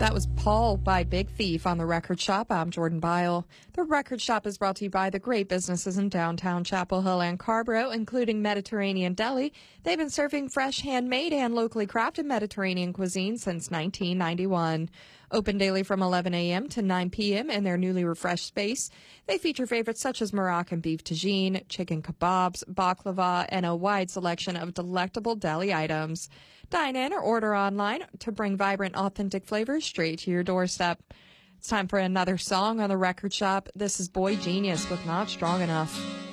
That was Paul by Big Thief on The Record Shop. I'm Jordan Byle. The Record Shop is brought to you by the great businesses in downtown Chapel Hill and Carborough, including Mediterranean Deli. They've been serving fresh, handmade, and locally crafted Mediterranean cuisine since 1991. Open daily from 11 a.m. to 9 p.m. in their newly refreshed space. They feature favorites such as Moroccan beef tagine, chicken kebabs, baklava, and a wide selection of delectable deli items. Dine in or order online to bring vibrant, authentic flavors straight to your doorstep. It's time for another song on The Record Shop. This is Boy Genius with Not Strong Enough.